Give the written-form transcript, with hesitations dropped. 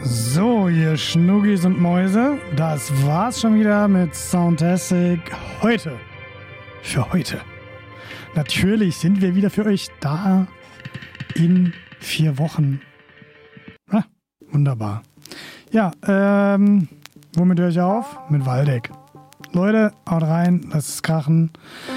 So, ihr Schnuggis und Mäuse, das war's schon wieder mit Soundtastic heute. Für heute. Natürlich sind wir wieder für euch da in 4 Wochen. Ah, wunderbar. Ja, womit höre ich auf? Mit Waldeck. Leute, haut rein, lasst es krachen.